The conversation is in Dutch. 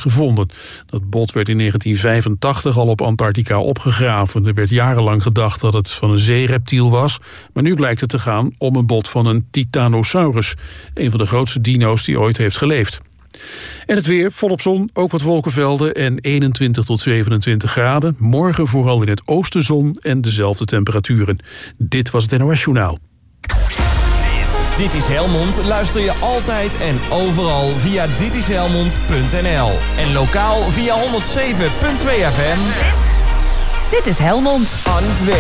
gevonden. Dat bot werd in 1985 al op Antarctica opgegraven. Er werd jarenlang gedacht dat het van een zeereptiel was, maar nu blijkt het te gaan om een bot van een Titanosaurus, een van de grootste dino's die ooit heeft geleefd. En het weer, volop zon, ook wat wolkenvelden en 21 tot 27 graden. Morgen vooral in het oosten zon en dezelfde temperaturen. Dit was het NOS Journaal. Dit is Helmond luister je altijd en overal via ditishelmond.nl. En lokaal via 107.2 FM. Dit is Helmond. Aan het werk.